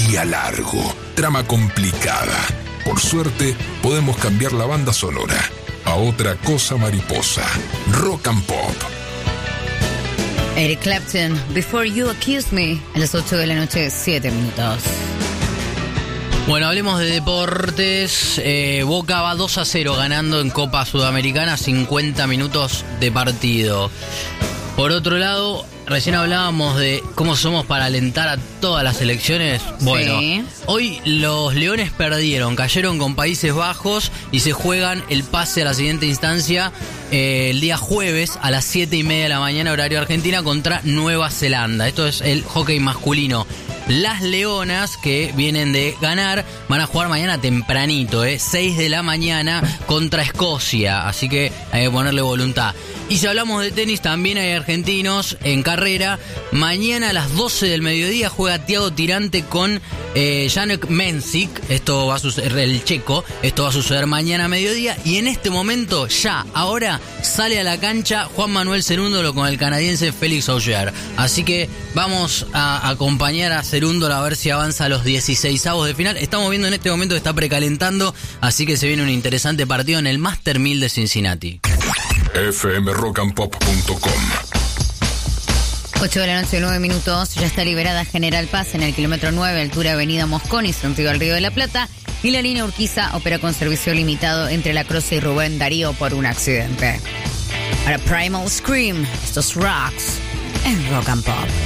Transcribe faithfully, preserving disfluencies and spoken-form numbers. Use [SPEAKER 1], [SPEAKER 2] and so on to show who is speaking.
[SPEAKER 1] Día largo, trama complicada. Por suerte, podemos cambiar la banda sonora a otra cosa mariposa. Rock and Pop.
[SPEAKER 2] Eric Clapton, Before You Accuse Me, a las ocho de la noche, siete minutos.
[SPEAKER 3] Bueno, hablemos de deportes. Eh, Boca va dos a cero ganando en Copa Sudamericana, cincuenta minutos de partido. Por otro lado, recién hablábamos de cómo somos para alentar a todas las selecciones. Bueno, sí. Hoy los Leones perdieron, cayeron con Países Bajos y se juegan el pase a la siguiente instancia eh, el día jueves a las siete y media de la mañana, horario Argentina, contra Nueva Zelanda. Esto es el hockey masculino. Las Leonas, que vienen de ganar, van a jugar mañana tempranito, ¿eh? seis de la mañana contra Escocia. Así que hay que ponerle voluntad. Y si hablamos de tenis, también hay argentinos en carrera. Mañana a las doce del mediodía juega Thiago Tirante con eh, Janek Mensik. Esto va a suceder, el checo. Esto va a suceder mañana a mediodía. Y en este momento, ya, ahora, sale a la cancha Juan Manuel Cerúndolo con el canadiense Félix Auger. Así que vamos a acompañar a Cerúndolo a ver si avanza a los dieciseisavos de final. Estamos viendo en este momento que está precalentando, así que se viene un interesante partido en el Master mil de Cincinnati.
[SPEAKER 1] F M rock and pop punto com.
[SPEAKER 2] ocho de la noche, nueve minutos. Ya está liberada General Paz en el kilómetro nueve, altura Avenida Mosconi, sentido al Río de la Plata. Y la línea Urquiza opera con servicio limitado entre La Croce y Rubén Darío por un accidente. Para Primal Scream, estos rocks en Rock and Pop.